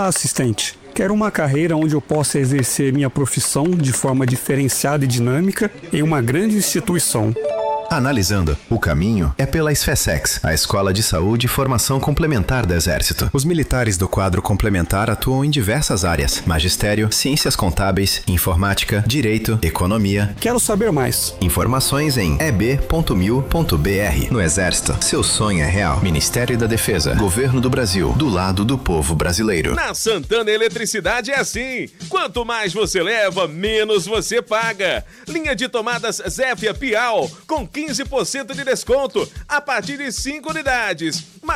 Olá, assistente. Quero uma carreira onde eu possa exercer minha profissão de forma diferenciada e dinâmica em uma grande instituição. Analisando, o caminho é pela SFSEX, a Escola de Saúde e Formação Complementar do Exército. Os militares do quadro complementar atuam em diversas áreas: magistério, ciências contábeis, informática, direito, economia. Quero saber mais. Informações em eb.mil.br. No Exército, seu sonho é real. Ministério da Defesa, Governo do Brasil, do lado do povo brasileiro. Na Santana Eletricidade é assim: quanto mais você leva, menos você paga. Linha de tomadas Zéfia Piau com 15% de desconto a partir de 5 unidades.